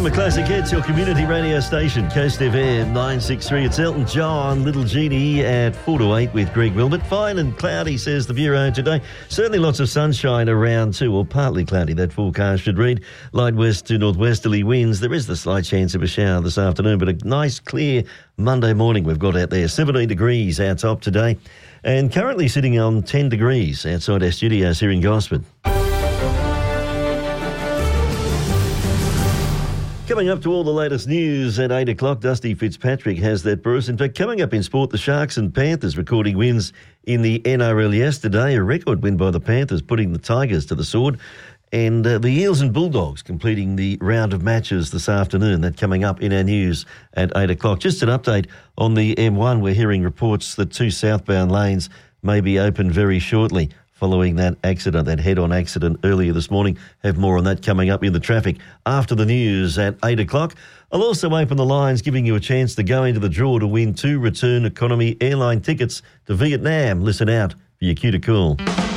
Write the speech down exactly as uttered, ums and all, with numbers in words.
Summer Classic Hits, your community radio station, Coast F M nine sixty-three. It's Elton John, Little Genie at four to eight with Greg Wilmot. Fine and cloudy, says the Bureau today. Certainly lots of sunshine around too, or partly cloudy, that forecast should read. Light west to northwesterly winds. There is the slight chance of a shower this afternoon, but a nice clear Monday morning we've got out there. seventeen degrees out top today, and currently sitting on ten degrees outside our studios here in Gosford. Coming up to all the latest news at eight o'clock, Dusty Fitzpatrick has that for us. In fact, coming up in sport, the Sharks and Panthers recording wins in the N R L yesterday. A record win by the Panthers, putting the Tigers to the sword. And uh, the Eels and Bulldogs completing the round of matches this afternoon. That coming up in our news at eight o'clock. Just an update on the M one. We're hearing reports that two southbound lanes may be open very shortly, following that accident, that head-on accident earlier this morning. Have more on that coming up in the traffic after the news at eight o'clock. I'll also open the lines, giving you a chance to go into the draw to win two return economy airline tickets to Vietnam. Listen out for your cue to call.